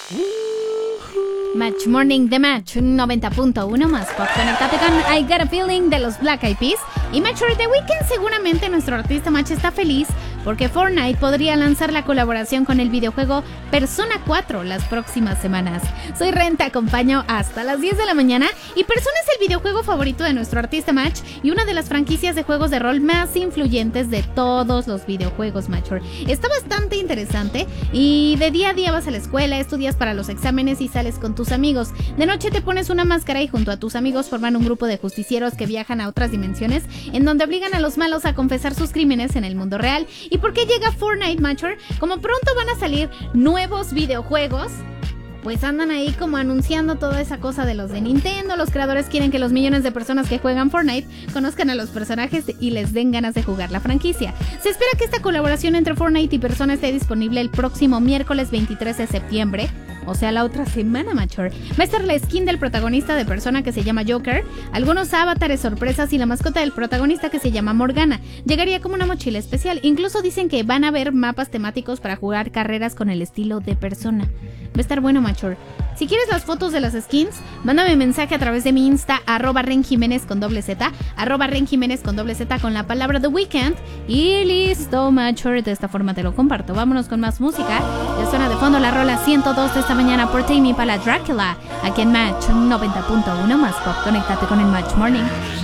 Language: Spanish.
Match Morning de Match 90.1 más pop. Conectate con I Got a Feeling de los Black Eyed Peas. Y Match for the Weekend, seguramente nuestro artista Match está feliz porque Fortnite podría lanzar la colaboración con el videojuego Persona 4 las próximas semanas. Soy Ren, te acompaño hasta las 10 de la mañana y Persona es el videojuego favorito de nuestro artista Match y una de las franquicias de juegos de rol más influyentes de todos los videojuegos, Matcher. Está bastante interesante y de día a día vas a la escuela, estudias para los exámenes y sales con tus amigos. De noche te pones una máscara y junto a tus amigos forman un grupo de justicieros que viajan a otras dimensiones en donde obligan a los malos a confesar sus crímenes en el mundo real. ¿Y por qué llega Fortnite, Matcher? Como pronto van a salir nuevos videojuegos, pues andan ahí como anunciando toda esa cosa de los de Nintendo. Los creadores quieren que los millones de personas que juegan Fortnite conozcan a los personajes y les den ganas de jugar la franquicia. Se espera que esta colaboración entre Fortnite y Persona esté disponible el próximo miércoles 23 de septiembre. O sea, la otra semana, Matcher. Va a estar la skin del protagonista de Persona que se llama Joker, algunos avatares sorpresas y la mascota del protagonista que se llama Morgana. Llegaría como una mochila especial. Incluso dicen que van a haber mapas temáticos para jugar carreras con el estilo de Persona. Va a estar bueno, Matcher. Si quieres las fotos de las skins, mándame mensaje a través de mi Insta, @renjiménez con doble Z, @renjiménez con doble Z con la palabra The Weeknd. Y listo, Matcher. De esta forma te lo comparto. Vámonos con más música. Ya suena de fondo la rola 102 de esta mañana por Tame Impala Dracula, aquí en Match 90.1 más pop. Conéctate con el Match Morning.